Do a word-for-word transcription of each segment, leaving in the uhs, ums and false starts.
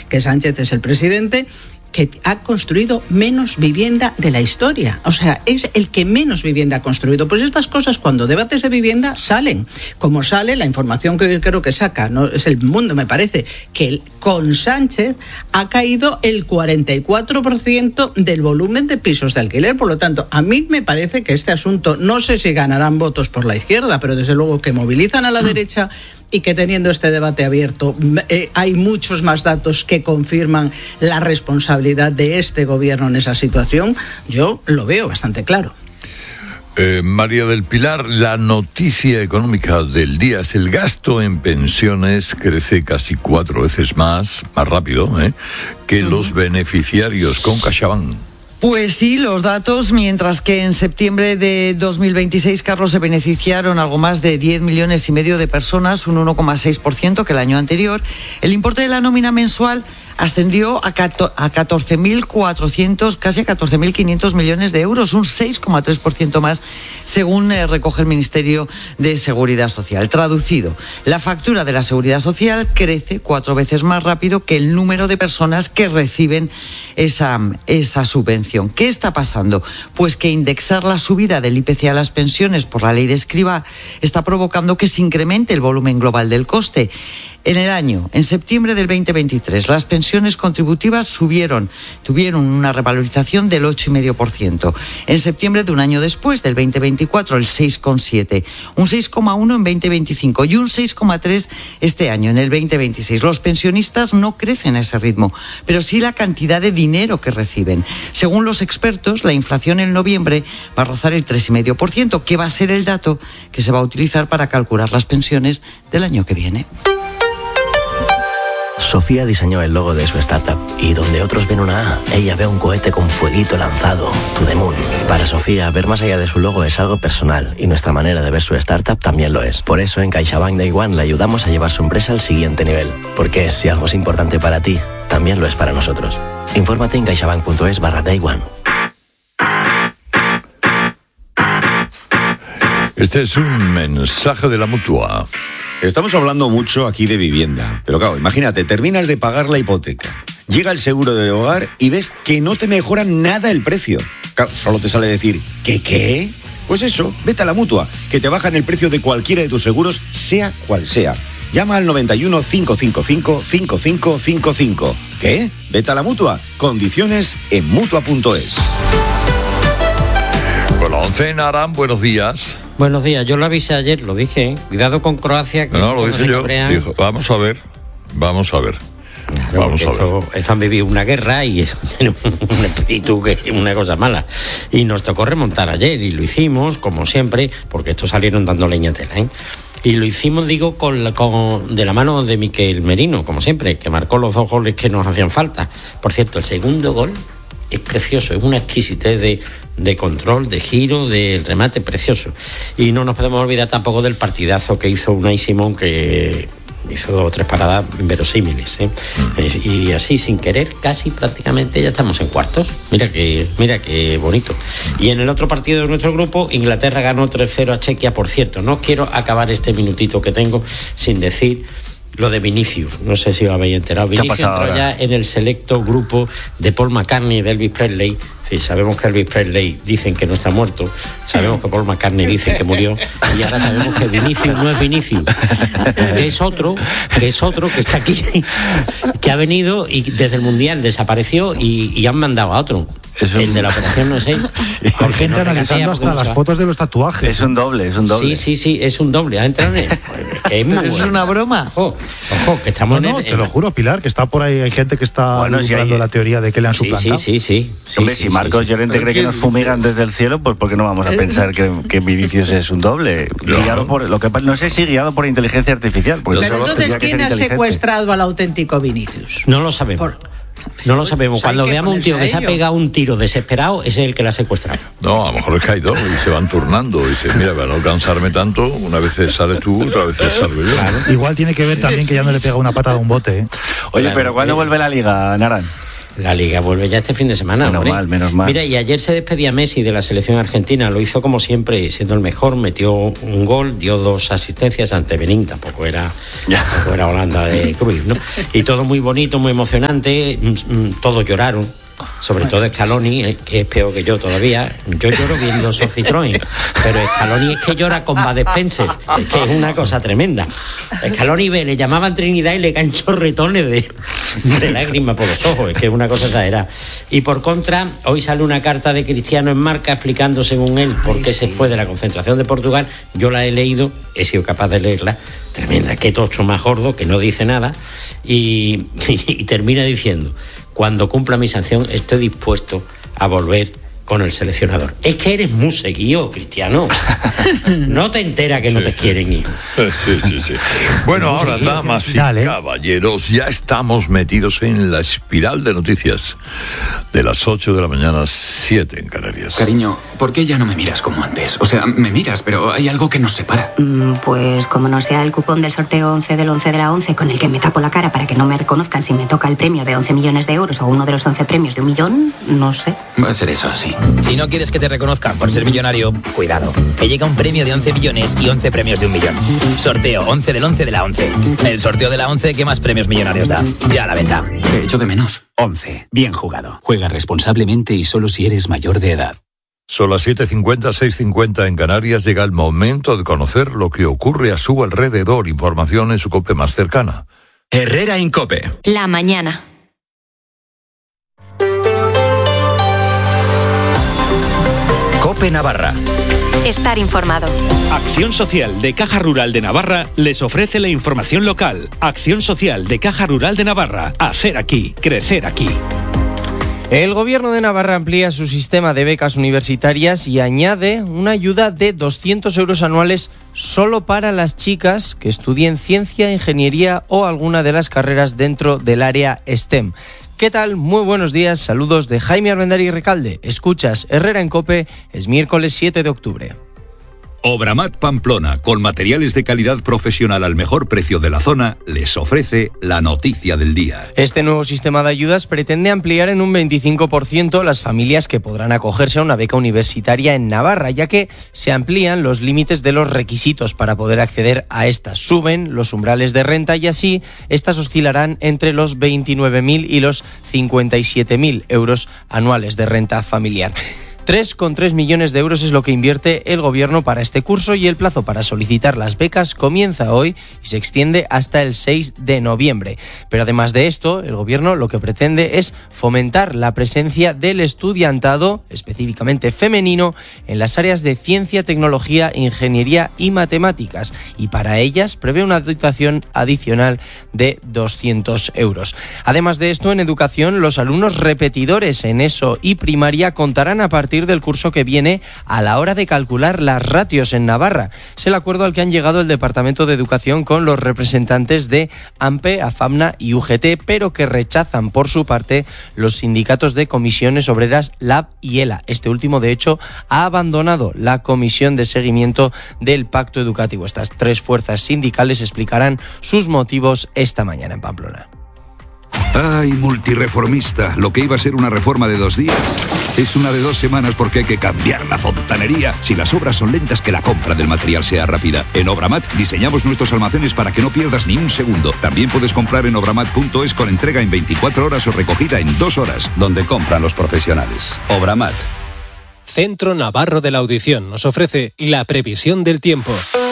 que Sánchez es el presidente que ha construido menos vivienda de la historia. O sea, es el que menos vivienda ha construido. Pues estas cosas, cuando debates de vivienda, salen. Como sale la información que creo que saca, ¿no? Es El Mundo, me parece, que el, con Sánchez ha caído el cuarenta y cuatro por ciento del volumen de pisos de alquiler. Por lo tanto, a mí me parece que este asunto, no sé si ganarán votos por la izquierda, pero desde luego que movilizan a la mm. derecha, y que teniendo este debate abierto eh, hay muchos más datos que confirman la responsabilidad de este gobierno en esa situación. Yo lo veo bastante claro. Eh, María del Pilar, la noticia económica del día es el gasto en pensiones crece casi cuatro veces más, más rápido, ¿eh? que uh-huh. los beneficiarios con CaixaBank. Pues sí, los datos, mientras que en septiembre de dos mil veintiséis, Carlos, se beneficiaron algo más de diez millones y medio de personas, un uno coma seis por ciento que el año anterior. El importe de la nómina mensual ascendió a catorce mil cuatrocientos, casi a catorce mil quinientos millones de euros, un seis coma tres por ciento más, según eh, recoge el Ministerio de Seguridad Social. Traducido, la factura de la Seguridad Social crece cuatro veces más rápido que el número de personas que reciben esa, esa subvención. ¿Qué está pasando? Pues que indexar la subida del I P C a las pensiones por la ley de Escrivá está provocando que se incremente el volumen global del coste. En el año, en septiembre del veinte veintitrés, las pensiones contributivas subieron, tuvieron una revalorización del ocho coma cinco por ciento. En septiembre de un año después, del veinte veinticuatro, el seis coma siete por ciento, un seis coma uno por ciento en veinte veinticinco y un seis coma tres por ciento este año, en el veinte veintiséis. Los pensionistas no crecen a ese ritmo, pero sí la cantidad de dinero que reciben. Según los expertos, la inflación en noviembre va a rozar el tres coma cinco por ciento, que va a ser el dato que se va a utilizar para calcular las pensiones del año que viene. Sofía diseñó el logo de su startup y donde otros ven una A, ella ve un cohete con fueguito lanzado, To The Moon. Para Sofía, ver más allá de su logo es algo personal y nuestra manera de ver su startup también lo es. Por eso en CaixaBank Day One le ayudamos a llevar su empresa al siguiente nivel. Porque si algo es importante para ti, también lo es para nosotros. Infórmate en caixabank.es barra Day One. Este es un mensaje de la Mutua. Estamos hablando mucho aquí de vivienda, pero claro, imagínate, terminas de pagar la hipoteca, llega el seguro del hogar y ves que no te mejoran nada el precio. Claro, solo te sale decir, ¿qué qué? Pues eso, vete a la Mutua, que te bajan el precio de cualquiera de tus seguros, sea cual sea. Llama al noventa y uno, cinco cinco cinco, cinco cinco cinco cinco. ¿Qué? Vete a la Mutua. Condiciones en mutua punto es. Con la once en Aram, buenos días. Buenos días, yo lo avisé ayer, lo dije, ¿eh? Cuidado con Croacia. Que no, lo dije yo, dijo, vamos a ver, vamos a ver. Claro, vamos a esto, ver. Esto han vivido una guerra y tiene un espíritu que es una cosa mala. Y nos tocó remontar ayer y lo hicimos, como siempre, porque estos salieron dando leña a tela, ¿eh? Y lo hicimos, digo, con, la, con de la mano de Miquel Merino, como siempre, que marcó los dos goles que nos hacían falta. Por cierto, el segundo gol es precioso, es una exquisitez de, de control, de giro, de remate precioso. Y no nos podemos olvidar tampoco del partidazo que hizo Unai Simón, que hizo dos o tres paradas inverosímiles, ¿eh? Mm. Y así, sin querer, casi prácticamente ya estamos en cuartos. Mira que, mira que bonito. Y en el otro partido de nuestro grupo, Inglaterra ganó tres cero a Chequia. Por cierto, no quiero acabar este minutito que tengo sin decir lo de Vinicius. No sé si os habéis enterado. Vinicius entró ahora ya en el selecto grupo de Paul McCartney y de Elvis Presley. Sí, sabemos que Elvis Presley dicen que no está muerto, sabemos que Paul McCartney dicen que murió, y ahora sabemos que Vinicius no es Vinicius, que es otro, que es otro que está aquí, que ha venido y desde el Mundial desapareció y, y han mandado a otro. Es un... El de la operación no sé. Sí. Hay gente analizando hasta las fotos de los tatuajes. Es un doble, es un doble. Sí, sí, sí, es un doble. Ha entrado en... que es, muy es bueno. una broma. Ojo, ojo, que estamos no, no, en... te lo juro, Pilar, que está por ahí, hay gente que está bueno, buscando si hay... la teoría de que le han suplantado. Sí, sí, sí. sí, Hombre, sí si sí, Marcos sí, Llorente sí. cree que nos fumigan desde el cielo, pues ¿por qué no vamos a pensar que, que Vinicius es un doble? No. Guiado por, lo que, no sé si guiado por inteligencia artificial. Pero entonces, ¿quién ha secuestrado al auténtico Vinicius? No lo sabemos. Por... No lo sabemos. Cuando veamos un tío que se ha pegado un tiro desesperado, ese es el que la ha secuestrado. No, a lo mejor es que hay dos y se van turnando. Y dice, mira, para no cansarme tanto, una vez sale tú, otra vez salgo yo. Claro. Igual tiene que ver también que ya no le pega una pata a un bote, ¿eh? Oye, Claro, pero ¿cuándo eh. vuelve la Liga, Naran? La Liga vuelve ya este fin de semana, menos hombre. mal, menos mal. Mira, y ayer se despedía Messi de la selección argentina, lo hizo como siempre, siendo el mejor, metió un gol, dio dos asistencias ante Benín, tampoco era, tampoco era Holanda de Cruyff, ¿no? Y todo muy bonito, muy emocionante, todos lloraron. Sobre todo Scaloni, que es peor que yo todavía. Yo lloro viendo esos Citroën, pero Scaloni es que llora con Bud Spencer, es que es una cosa tremenda. Scaloni ve, le llamaban Trinidad y le caen chorretones de, de lágrimas por los ojos, es que es una cosa exagerada. Y por contra, hoy sale una carta de Cristiano en Marca explicando, según él, por qué se fue de la concentración de Portugal. Yo la he leído, he sido capaz de leerla, tremenda, qué tocho más gordo, que no dice nada, y, y, y termina diciendo: cuando cumpla mi sanción estoy dispuesto a volver con el seleccionador. Es que eres muy seguido, Cristiano. No te enteras que no te quieren, hijo. Sí, sí, sí. Bueno, ahora, damas y Dale. caballeros, ya estamos metidos en la espiral de noticias de las ocho de la mañana, siete en Canarias. Cariño, ¿por qué ya no me miras como antes? O sea, me miras, pero hay algo que nos separa. Mm, pues como no sea el cupón del sorteo once del once de la once con el que me tapo la cara para que no me reconozcan si me toca el premio de once millones de euros o uno de los once premios de un millón, no sé. Va a ser eso, sí. Si no quieres que te reconozcan por ser millonario, cuidado, que llega un premio de once millones y once premios de un millón. Sorteo once del once de la once. El sorteo de la once que más premios millonarios da. Ya a la venta. Te echo de menos. once. Bien jugado. Juega responsablemente y solo si eres mayor de edad. Son las siete cincuenta, seis cincuenta en Canarias. Llega el momento de conocer lo que ocurre a su alrededor. Información en su COPE más cercana. Herrera en COPE. La mañana. COPE Navarra. Estar informado. Acción Social de Caja Rural de Navarra les ofrece la información local. Acción Social de Caja Rural de Navarra. Hacer aquí, crecer aquí. El Gobierno de Navarra amplía su sistema de becas universitarias y añade una ayuda de doscientos euros anuales solo para las chicas que estudien ciencia, ingeniería o alguna de las carreras dentro del área STEM. ¿Qué tal? Muy buenos días, saludos de Jaime Armendari Recalde. Escuchas Herrera en COPE, es miércoles siete de octubre. Obramat Pamplona, con materiales de calidad profesional al mejor precio de la zona, les ofrece la noticia del día. Este nuevo sistema de ayudas pretende ampliar en un veinticinco por ciento las familias que podrán acogerse a una beca universitaria en Navarra, ya que se amplían los límites de los requisitos para poder acceder a estas. Suben los umbrales de renta y así estas oscilarán entre los veintinueve mil y los cincuenta y siete mil euros anuales de renta familiar. tres coma tres millones de euros es lo que invierte el Gobierno para este curso y el plazo para solicitar las becas comienza hoy y se extiende hasta el seis de noviembre. Pero además de esto, el Gobierno lo que pretende es fomentar la presencia del estudiantado, específicamente femenino, en las áreas de ciencia, tecnología, ingeniería y matemáticas. Y para ellas prevé una dotación adicional de doscientos euros. Además de esto, en educación, los alumnos repetidores en ESO y primaria contarán a partir del curso que viene a la hora de calcular las ratios en Navarra. Es el acuerdo al que han llegado el Departamento de Educación con los representantes de AMPE, AFAMNA y U G T, pero que rechazan por su parte los sindicatos de comisiones obreras LAB y ELA. Este último, de hecho, ha abandonado la comisión de seguimiento del pacto educativo. Estas tres fuerzas sindicales explicarán sus motivos esta mañana en Pamplona. Ay, multireformista, lo que iba a ser una reforma de dos días es una de dos semanas porque hay que cambiar la fontanería. Si las obras son lentas, que la compra del material sea rápida. En Obramat diseñamos nuestros almacenes para que no pierdas ni un segundo. También puedes comprar en obramat punto es con entrega en veinticuatro horas o recogida en dos horas, donde compran los profesionales. Obramat. Centro Navarro de la Audición nos ofrece la previsión del tiempo.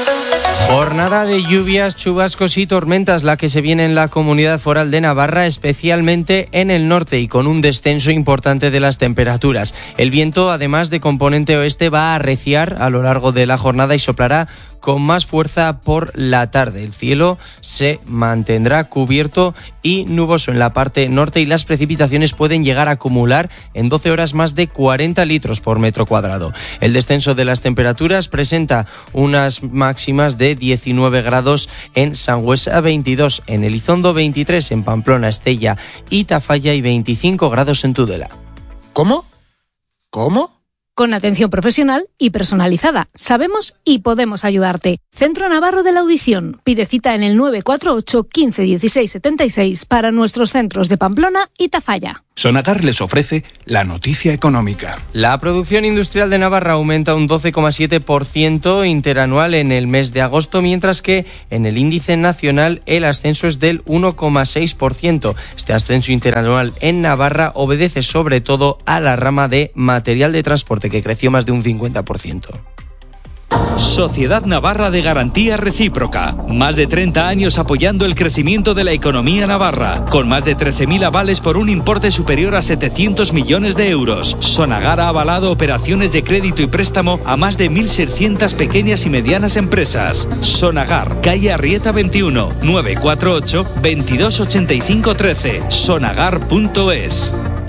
Jornada de lluvias, chubascos y tormentas la que se viene en la Comunidad Foral de Navarra, especialmente en el norte y con un descenso importante de las temperaturas. El viento, además de componente oeste, va a arreciar a lo largo de la jornada y soplará con más fuerza por la tarde. El cielo se mantendrá cubierto y nuboso en la parte norte y las precipitaciones pueden llegar a acumular en doce horas más de cuarenta litros por metro cuadrado. El descenso de las temperaturas presenta unas máximas de diecinueve grados en Sangüesa, veintidós en Elizondo, veintitrés en Pamplona, Estella y Tafalla y veinticinco grados en Tudela. ¿Cómo? ¿Cómo? Con atención profesional y personalizada. Sabemos y podemos ayudarte. Centro Navarro de la Audición. Pide cita en el nueve cuatro ocho, quince, dieciséis, setenta y seis para nuestros centros de Pamplona y Tafalla. Sonagar les ofrece la noticia económica. La producción industrial de Navarra aumenta un doce coma siete por ciento interanual en el mes de agosto, mientras que en el índice nacional el ascenso es del uno coma seis por ciento. Este ascenso interanual en Navarra obedece sobre todo a la rama de material de transporte, que creció más de un cincuenta por ciento. Sociedad Navarra de Garantía Recíproca. Más de treinta años apoyando el crecimiento de la economía navarra, con más de trece mil avales por un importe superior a setecientos millones de euros. Sonagar ha avalado operaciones de crédito y préstamo a más de mil seiscientas pequeñas y medianas empresas. Sonagar, calle Arrieta veintiuno, nueve cuatro ocho, veintidós ochenta y cinco trece. sonagar punto es.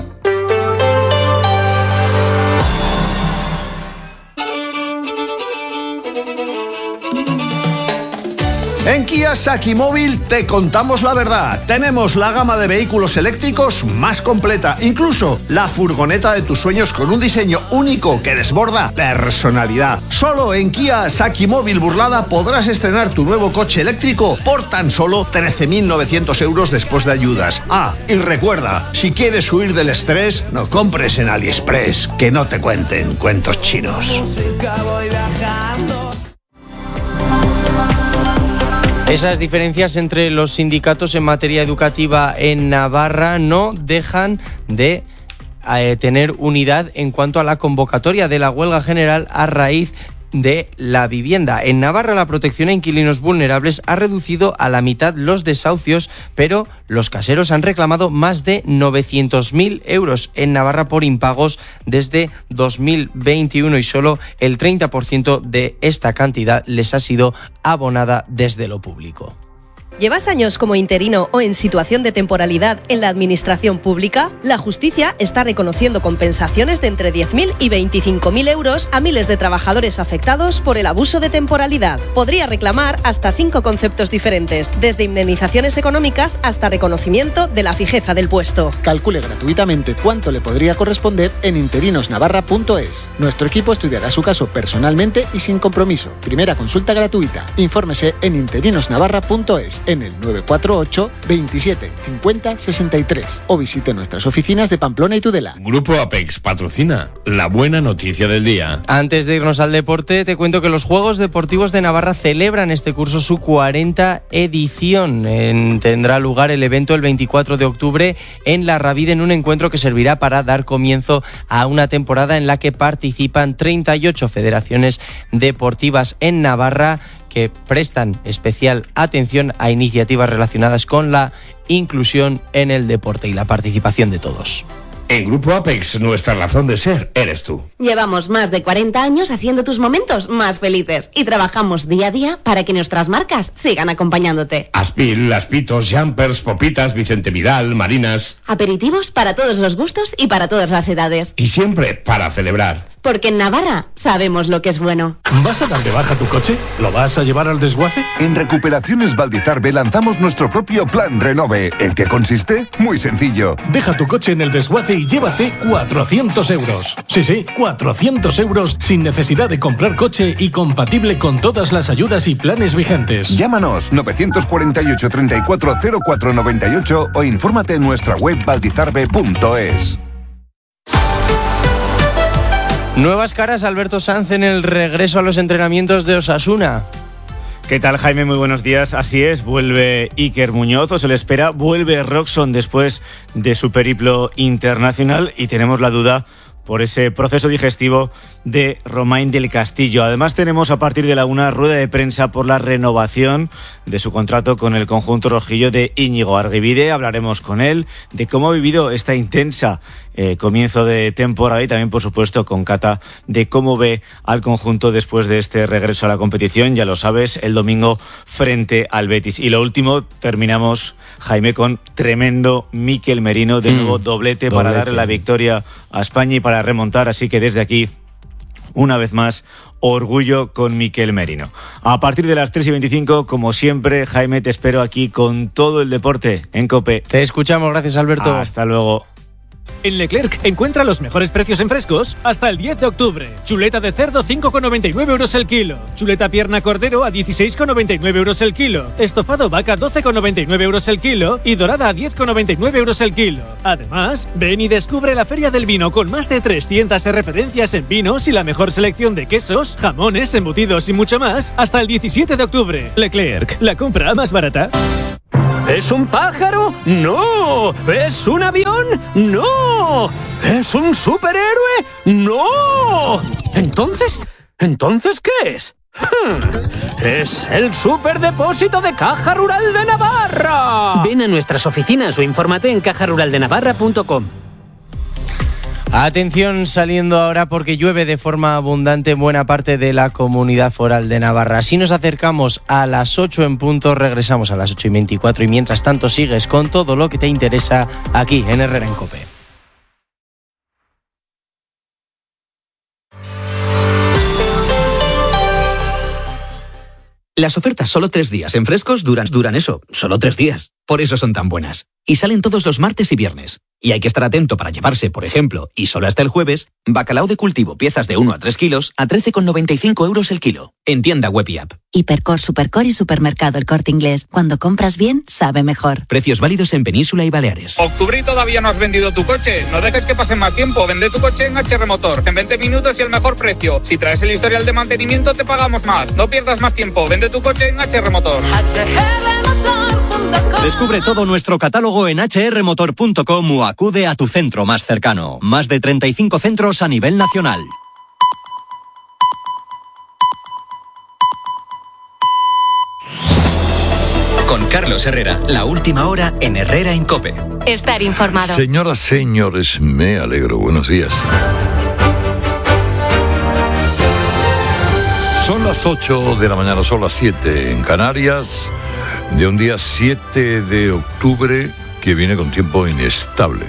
En Kia Saki Móvil te contamos la verdad. Tenemos la gama de vehículos eléctricos más completa, incluso la furgoneta de tus sueños con un diseño único que desborda personalidad. Solo en Kia Saki Móvil Burlada podrás estrenar tu nuevo coche eléctrico por tan solo trece mil novecientos euros después de ayudas. Ah, y recuerda, si quieres huir del estrés, no compres en AliExpress, que no te cuenten cuentos chinos. Esas diferencias entre los sindicatos en materia educativa en Navarra no dejan de eh, tener unidad en cuanto a la convocatoria de la huelga general a raíz de la vivienda. En Navarra, la protección a inquilinos vulnerables ha reducido a la mitad los desahucios, pero los caseros han reclamado más de novecientos mil euros en Navarra por impagos desde dos mil veintiuno, y solo el treinta por ciento de esta cantidad les ha sido abonada desde lo público. ¿Llevas años como interino o en situación de temporalidad en la administración pública? La justicia está reconociendo compensaciones de entre diez mil y veinticinco mil euros a miles de trabajadores afectados por el abuso de temporalidad. Podría reclamar hasta cinco conceptos diferentes, desde indemnizaciones económicas hasta reconocimiento de la fijeza del puesto. Calcule gratuitamente cuánto le podría corresponder en interinos navarra punto es. Nuestro equipo estudiará su caso personalmente y sin compromiso. Primera consulta gratuita. Infórmese en interinos navarra punto es. En el nueve cuatro ocho, veintisiete, cincuenta, sesenta y tres o visite nuestras oficinas de Pamplona y Tudela. Grupo Apex patrocina la buena noticia del día. Antes de irnos al deporte, te cuento que los Juegos Deportivos de Navarra celebran este curso su cuarenta edición. En, tendrá lugar el evento el veinticuatro de octubre en La Rabide, en un encuentro que servirá para dar comienzo a una temporada en la que participan treinta y ocho federaciones deportivas en Navarra, que prestan especial atención a iniciativas relacionadas con la inclusión en el deporte y la participación de todos. En Grupo Apex, nuestra razón de ser eres tú. Llevamos más de cuarenta años haciendo tus momentos más felices y trabajamos día a día para que nuestras marcas sigan acompañándote. Aspil, Aspitos, Jumpers, Popitas, Vicente Vidal, Marinas. Aperitivos para todos los gustos y para todas las edades. Y siempre para celebrar. Porque en Navarra sabemos lo que es bueno. ¿Vas a dar de baja tu coche? ¿Lo vas a llevar al desguace? En Recuperaciones Valdizarbe lanzamos nuestro propio Plan Renove. ¿En qué consiste? Muy sencillo. Deja tu coche en el desguace y llévate cuatrocientos euros. Sí, sí, cuatrocientos euros sin necesidad de comprar coche y compatible con todas las ayudas y planes vigentes. Llámanos nueve cuatro ocho, treinta y cuatro cero cuatro noventa y ocho o infórmate en nuestra web valdizarbe punto es. Nuevas caras, Alberto Sanz, en el regreso a los entrenamientos de Osasuna. ¿Qué tal, Jaime? Muy buenos días. Así es, vuelve Iker Muñoz, o se le espera, vuelve Roxon después de su periplo internacional, y tenemos la duda por ese proceso digestivo de Romain del Castillo. Además, tenemos a partir de la una rueda de prensa por la renovación de su contrato con el conjunto rojillo de Íñigo Arguibide. Hablaremos con él de cómo ha vivido esta intensa eh, comienzo de temporada, y también, por supuesto, con Cata, de cómo ve al conjunto después de este regreso a la competición. Ya lo sabes, el domingo frente al Betis. Y lo último, terminamos, Jaime, con tremendo Mikel Merino, de mm, nuevo doblete, doblete para darle la victoria a España y para remontar. Así que desde aquí, una vez más, orgullo con Mikel Merino. A partir de las tres y veinticinco, como siempre, Jaime, te espero aquí con todo el deporte en COPE. Te escuchamos, gracias, Alberto. Hasta luego. En Leclerc encuentra los mejores precios en frescos hasta el diez de octubre. Chuleta de cerdo cinco con noventa y nueve euros el kilo. Chuleta pierna cordero a dieciséis con noventa y nueve euros el kilo. Estofado vaca doce con noventa y nueve euros el kilo. Y dorada a diez con noventa y nueve euros el kilo. Además, ven y descubre la Feria del Vino con más de trescientas referencias en vinos y la mejor selección de quesos, jamones, embutidos y mucho más hasta el diecisiete de octubre. Leclerc, la compra más barata. ¿Es un pájaro? ¡No! ¿Es un avión? ¡No! ¿Es un superhéroe? ¡No! ¿Entonces? ¿Entonces qué es? Hmm, ¡es el superdepósito de Caja Rural de Navarra! Ven a nuestras oficinas o infórmate en caja rural de navarra punto com. Atención saliendo ahora porque llueve de forma abundante en buena parte de la Comunidad Foral de Navarra. Si nos acercamos a las ocho en punto, regresamos a las ocho y veinticuatro y mientras tanto sigues con todo lo que te interesa aquí en Herrera en COPE. Las ofertas solo tres días en frescos duran, duran eso, solo tres días. Por eso son tan buenas. Y salen todos los martes y viernes. Y hay que estar atento para llevarse, por ejemplo, y solo hasta el jueves, bacalao de cultivo, piezas de uno a tres kilos, a trece con noventa y cinco euros el kilo. En tienda web y app. Hipercor, Supercor y Supermercado El Corte Inglés. Cuando compras bien, sabe mejor. Precios válidos en Península y Baleares. Octubre y todavía no has vendido tu coche. No dejes que pase más tiempo. Vende tu coche en H R Motor. En veinte minutos y el mejor precio. Si traes el historial de mantenimiento, te pagamos más. No pierdas más tiempo. Vende tu coche en H R Motor. Descubre todo nuestro catálogo en hache erre motor punto com o acude a tu centro más cercano. Más de treinta y cinco centros a nivel nacional. Con Carlos Herrera, la última hora en Herrera en COPE. Estar informado. Señoras, señores, me alegro. Buenos días. Son las ocho de la mañana, son las siete en Canarias, de un día siete de octubre que viene con tiempo inestable.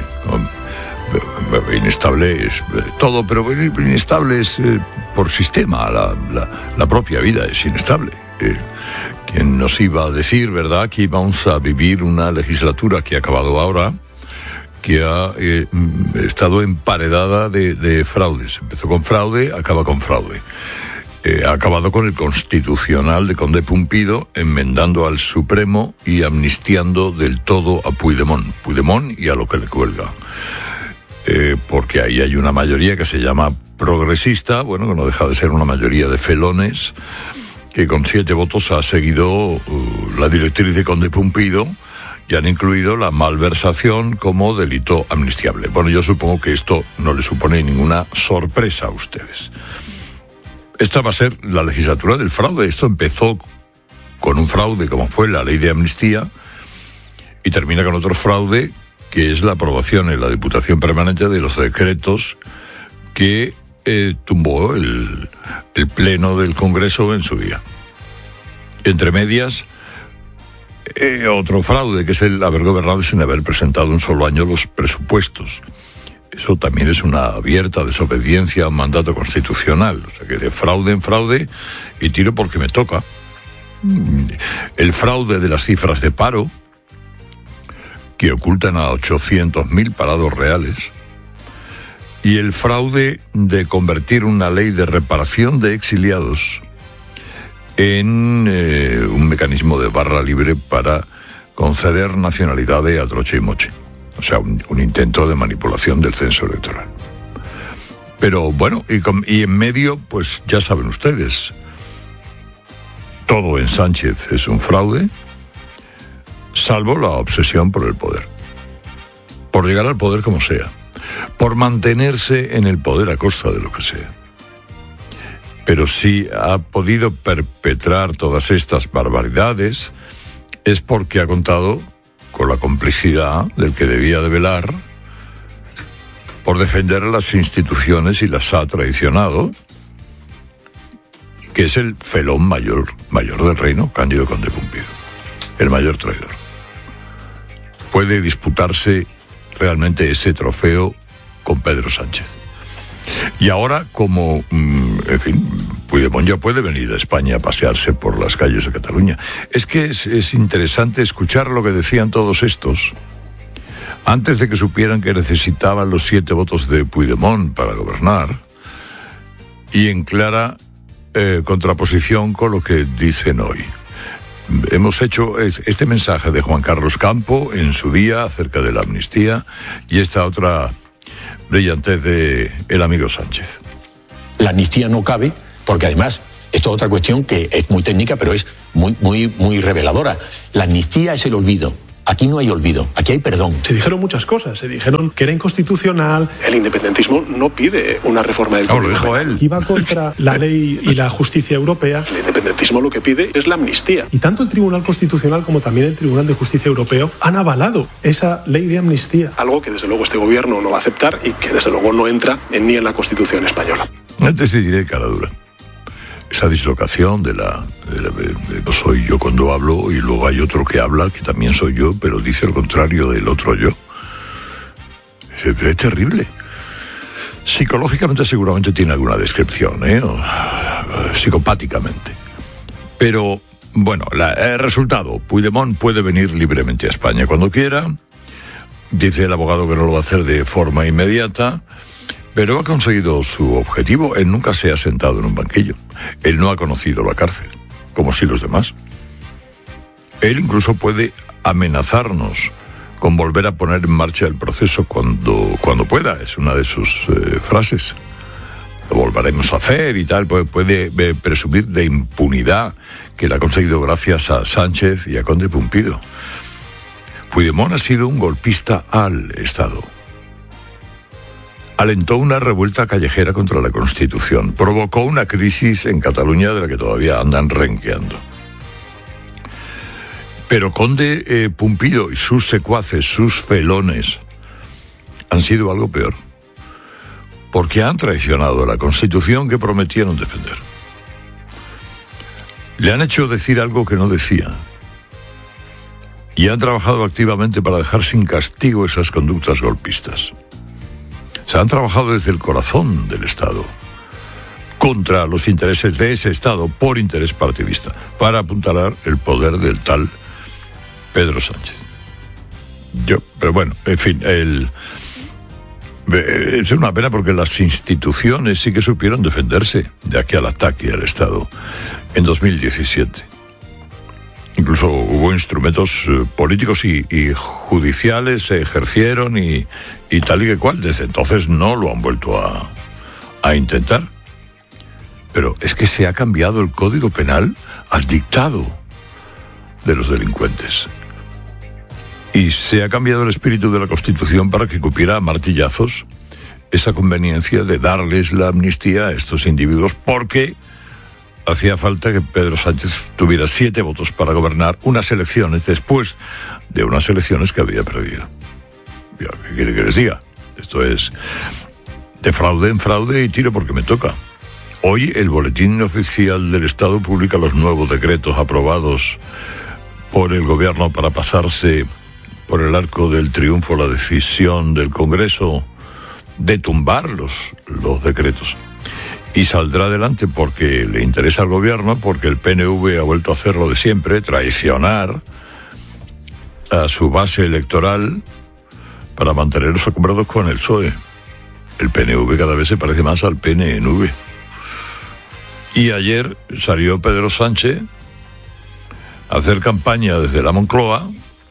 Inestable es todo, pero inestable es eh, por sistema. La, la, la propia vida es inestable. Eh, ¿Quién nos iba a decir, verdad, que íbamos a vivir una legislatura que ha acabado ahora, que ha eh, estado emparedada de, de fraudes? Empezó con fraude, acaba con fraude. Eh, ha acabado con el constitucional de Conde Pumpido, enmendando al Supremo y amnistiando del todo a Puigdemont. Puigdemont y a lo que le cuelga. Eh, porque ahí hay una mayoría que se llama progresista, bueno, que no deja de ser una mayoría de felones, que con siete votos ha seguido uh, la directriz de Conde Pumpido y han incluido la malversación como delito amnistiable. Bueno, yo supongo que esto no le supone ninguna sorpresa a ustedes. Esta va a ser la legislatura del fraude. Esto empezó con un fraude como fue la ley de amnistía y termina con otro fraude que es la aprobación en la Diputación Permanente de los decretos que eh, tumbó el, el Pleno del Congreso en su día. Entre medias, eh, otro fraude que es el haber gobernado sin haber presentado un solo año los presupuestos. Eso también es una abierta desobediencia a un mandato constitucional. O sea que de fraude en fraude y tiro porque me toca. El fraude de las cifras de paro, que ocultan a ochocientos mil parados reales. Y el fraude de convertir una ley de reparación de exiliados en eh, un mecanismo de barra libre para conceder nacionalidades a troche y moche. O sea, un, un intento de manipulación del censo electoral. Pero bueno, y, con, y en medio, pues ya saben ustedes, todo en Sánchez es un fraude, salvo la obsesión por el poder. Por llegar al poder como sea. Por mantenerse en el poder a costa de lo que sea. Pero si ha podido perpetrar todas estas barbaridades, es porque ha contado con la complicidad del que debía de velar por defender a las instituciones y las ha traicionado, que es el felón mayor, mayor del reino, Cándido Conde Pumpido, el mayor traidor. Puede disputarse realmente ese trofeo con Pedro Sánchez. Y ahora, como, en fin, Puigdemont ya puede venir a España a pasearse por las calles de Cataluña. Es que es, es interesante escuchar lo que decían todos estos antes de que supieran que necesitaban los siete votos de Puigdemont para gobernar, y en clara eh, contraposición con lo que dicen hoy. Hemos hecho este mensaje de Juan Carlos Campo en su día acerca de la amnistía y esta otra brillantez de el amigo Sánchez. La amnistía no cabe porque además esto es otra cuestión que es muy técnica pero es muy, muy, muy reveladora. La amnistía es el olvido. Aquí no hay olvido, aquí hay perdón. Se dijeron muchas cosas, se dijeron que era inconstitucional. El independentismo no pide una reforma del Código Penal. No, lo dijo él. Iba contra la ley y la justicia europea. El independentismo lo que pide es la amnistía. Y tanto el Tribunal Constitucional como también el Tribunal de Justicia Europeo han avalado esa ley de amnistía. Algo que desde luego este gobierno no va a aceptar y que desde luego no entra en, ni en la Constitución española. Antes te diré cara dura. Esa dislocación de la, de la de, de, soy yo cuando hablo y luego hay otro que habla que también soy yo pero dice lo contrario del otro yo, es, es terrible. Psicológicamente seguramente tiene alguna descripción, ¿eh? O, psicopáticamente, pero bueno, la, el resultado, Puigdemont puede venir libremente a España cuando quiera, dice el abogado que no lo va a hacer de forma inmediata. Pero ha conseguido su objetivo. Él nunca se ha sentado en un banquillo. Él no ha conocido la cárcel, como si los demás. Él incluso puede amenazarnos con volver a poner en marcha el proceso cuando, cuando pueda. Es una de sus eh, frases. Lo volveremos a hacer y tal. Puede, puede eh, presumir de impunidad que la ha conseguido gracias a Sánchez y a Conde Pumpido. Puigdemont ha sido un golpista al Estado. Alentó una revuelta callejera contra la Constitución. Provocó una crisis en Cataluña de la que todavía andan renqueando. Pero Conde eh, Pumpido y sus secuaces, sus felones, han sido algo peor. Porque han traicionado la Constitución que prometieron defender. Le han hecho decir algo que no decía. Y han trabajado activamente para dejar sin castigo esas conductas golpistas. Se han trabajado desde el corazón del Estado, contra los intereses de ese Estado, por interés partidista, para apuntalar el poder del tal Pedro Sánchez. Yo, pero bueno, en fin, el, es una pena porque las instituciones sí que supieron defenderse de aquí al ataque al Estado en dos mil diecisiete. Incluso hubo instrumentos eh, políticos y, y judiciales se ejercieron y, y tal y que cual. Desde entonces no lo han vuelto a, a intentar. Pero es que se ha cambiado el Código Penal al dictado de los delincuentes. Y se ha cambiado el espíritu de la Constitución para que cupiera a martillazos esa conveniencia de darles la amnistía a estos individuos porque hacía falta que Pedro Sánchez tuviera siete votos para gobernar unas elecciones después de unas elecciones que había perdido. ¿Qué quiere que les diga? Esto es de fraude en fraude y tiro porque me toca. Hoy el Boletín Oficial del Estado publica los nuevos decretos aprobados por el gobierno para pasarse por el arco del triunfo la decisión del Congreso de tumbar los, los decretos. Y saldrá adelante porque le interesa al gobierno, porque el P N V ha vuelto a hacer lo de siempre, traicionar a su base electoral para mantenerlos acumbrados con el P S O E. El P N V cada vez se parece más al P N V. Y ayer salió Pedro Sánchez a hacer campaña desde la Moncloa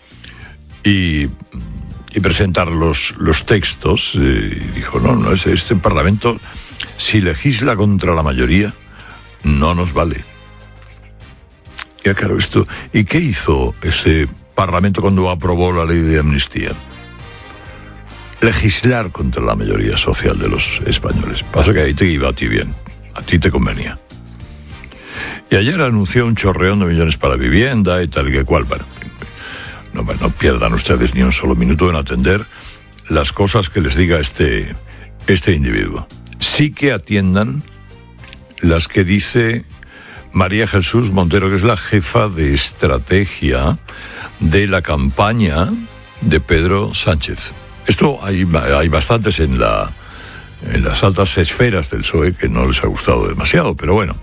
y, y presentar los, los textos. Y dijo, no, no, este, este Parlamento, si legisla contra la mayoría, no nos vale. Ya claro, esto. ¿Y qué hizo ese Parlamento cuando aprobó la ley de amnistía? Legislar contra la mayoría social de los españoles. Pasa que ahí te iba a ti bien, a ti te convenía. Y ayer anunció un chorreón de millones para vivienda y tal y que cual. Bueno, no, no pierdan ustedes ni un solo minuto en atender las cosas que les diga este, este individuo. Sí que atiendan las que dice María Jesús Montero, que es la jefa de estrategia de la campaña de Pedro Sánchez. Esto hay, hay bastantes en, la, en las altas esferas del P S O E que no les ha gustado demasiado, pero bueno,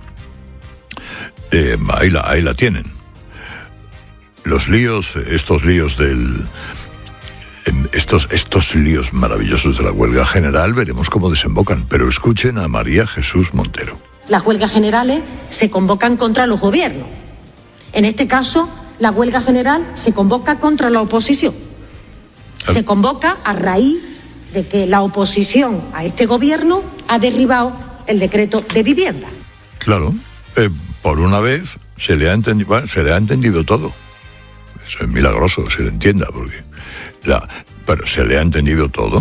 eh, ahí, la, ahí la tienen. Los líos, estos líos del, en estos, estos líos maravillosos de la huelga general veremos cómo desembocan, pero escuchen a María Jesús Montero. Las huelgas generales se convocan contra los gobiernos. En este caso, la huelga general se convoca contra la oposición. Se convoca a raíz de que la oposición a este gobierno ha derribado el decreto de vivienda. Claro, eh, por una vez se le ha entendido, bueno, se le ha entendido todo. Eso es milagroso, se le entienda, porque la, pero se le ha entendido todo.